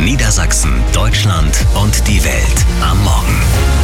Niedersachsen, Deutschland und die Welt am Morgen.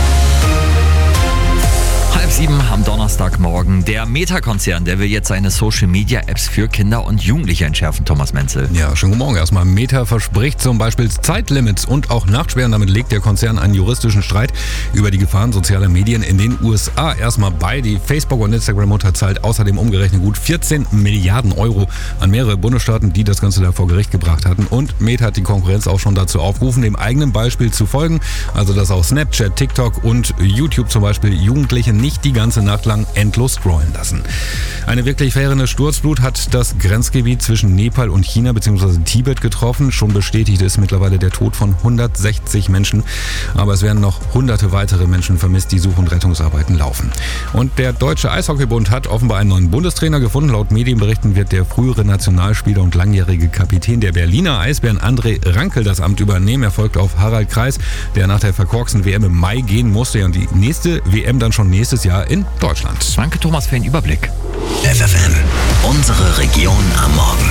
6:30 am Donnerstagmorgen. Der Meta-Konzern, der will jetzt seine Social-Media-Apps für Kinder und Jugendliche entschärfen, Thomas Menzel. Ja, schönen guten Morgen. Erstmal, Meta verspricht zum Beispiel Zeitlimits und auch Nachtsperren. Damit legt der Konzern einen juristischen Streit über die Gefahren sozialer Medien in den USA erstmal bei. Die Facebook- und Instagram-Mutter zahlt außerdem umgerechnet gut 14 Milliarden Euro an mehrere Bundesstaaten, die das Ganze da vor Gericht gebracht hatten. Und Meta hat die Konkurrenz auch schon dazu aufgerufen, dem eigenen Beispiel zu folgen. Also, dass auch Snapchat, TikTok und YouTube zum Beispiel Jugendliche nicht die ganze Nacht lang endlos scrollen lassen. Eine wirklich verheerende Sturzflut hat das Grenzgebiet zwischen Nepal und China bzw. Tibet getroffen. Schon bestätigt ist mittlerweile der Tod von 160 Menschen. Aber es werden noch hunderte weitere Menschen vermisst, die Such- und Rettungsarbeiten laufen. Und der Deutsche Eishockeybund hat offenbar einen neuen Bundestrainer gefunden. Laut Medienberichten wird der frühere Nationalspieler und langjährige Kapitän der Berliner Eisbären André Rankel das Amt übernehmen. Er folgt auf Harald Kreis, der nach der verkorksten WM im Mai gehen musste. Und die nächste WM dann schon nächstes Jahr in Deutschland. Danke, Thomas, für den Überblick. FFN, unsere Region am Morgen.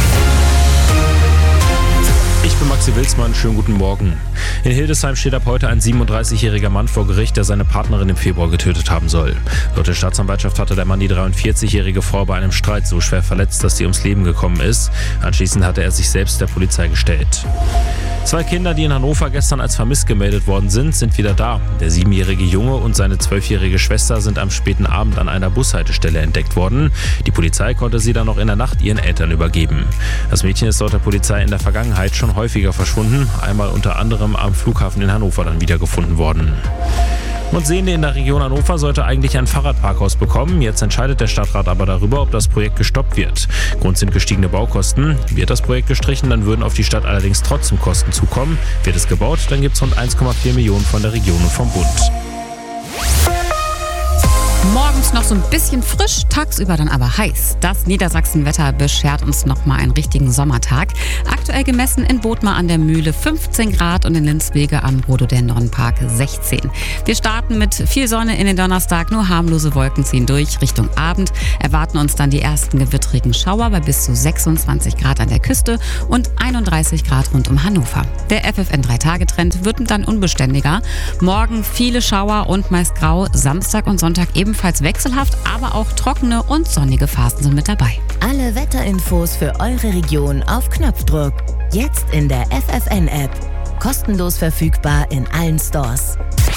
Ich bin Maxi Wilsmann, schönen guten Morgen. In Hildesheim steht ab heute ein 37-jähriger Mann vor Gericht, der seine Partnerin im Februar getötet haben soll. Laut der Staatsanwaltschaft hatte der Mann die 43-jährige Frau bei einem Streit so schwer verletzt, dass sie ums Leben gekommen ist. Anschließend hatte er sich selbst der Polizei gestellt. 2 Kinder, die in Hannover gestern als vermisst gemeldet worden sind wieder da. Der 7-jährige Junge und seine 12-jährige Schwester sind am späten Abend an einer Bushaltestelle entdeckt worden. Die Polizei konnte sie dann noch in der Nacht ihren Eltern übergeben. Das Mädchen ist laut der Polizei in der Vergangenheit schon häufiger verschwunden, einmal unter anderem am Flughafen in Hannover dann wiedergefunden worden. Und Sehende in der Region Hannover sollte eigentlich ein Fahrradparkhaus bekommen. Jetzt entscheidet der Stadtrat aber darüber, ob das Projekt gestoppt wird. Grund sind gestiegene Baukosten. Wird das Projekt gestrichen, dann würden auf die Stadt allerdings trotzdem Kosten zukommen. Wird es gebaut, dann gibt es rund 1,4 Millionen von der Region und vom Bund. Morgens noch so ein bisschen frisch, tagsüber dann aber heiß. Das Niedersachsenwetter beschert uns nochmal einen richtigen Sommertag. Aktuell gemessen in Bothmar an der Mühle 15 Grad und in Linzwege am Rhododendronpark 16. Wir starten mit viel Sonne in den Donnerstag, nur harmlose Wolken ziehen durch. Richtung Abend erwarten uns dann die ersten gewittrigen Schauer bei bis zu 26 Grad an der Küste und 31 Grad rund um Hannover. Der FFN 3-Tage-Trend wird dann unbeständiger. Morgen viele Schauer und meist grau, Samstag und Sonntag ebenfalls wechselhaft, aber auch trockene und sonnige Phasen sind mit dabei. Alle Wetterinfos für eure Region auf Knopfdruck. Jetzt in der FFN-App. Kostenlos verfügbar in allen Stores.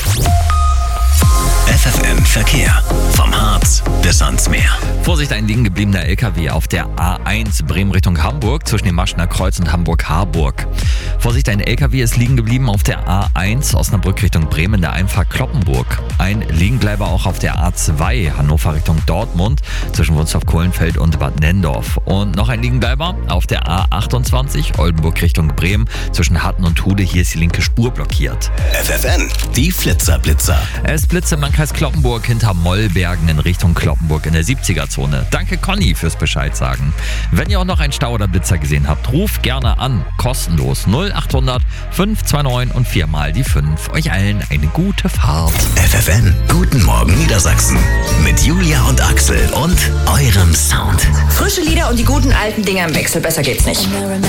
FFN Verkehr. Vom Harz bis ans Meer. Vorsicht, ein liegen gebliebener LKW auf der A1 Bremen Richtung Hamburg zwischen dem Maschener Kreuz und Hamburg-Harburg. Vorsicht, ein LKW ist liegen geblieben auf der A1 Osnabrück Richtung Bremen in der Einfahrt Cloppenburg. Ein Liegenbleiber auch auf der A2 Hannover Richtung Dortmund zwischen Wunstorf-Kohlenfeld und Bad Nendorf. Und noch ein Liegenbleiber auf der A28 Oldenburg Richtung Bremen zwischen Hatten und Hude. Hier ist die linke Spur blockiert. FFN, die Flitzer-Blitzer. Es blitzt im Landkreis Cloppenburg hinter Mollbergen in Richtung Cloppenburg in der 70er-Zone. Danke Conny fürs Bescheid sagen. Wenn ihr auch noch einen Stau oder Blitzer gesehen habt, ruft gerne an. Kostenlos 0800 529 und 4 mal die 5. Euch allen eine gute Fahrt. FFN, guten Morgen Niedersachsen. Mit Julia und Axel und eurem Sound. Frische Lieder und die guten alten Dinger im Wechsel. Besser geht's nicht.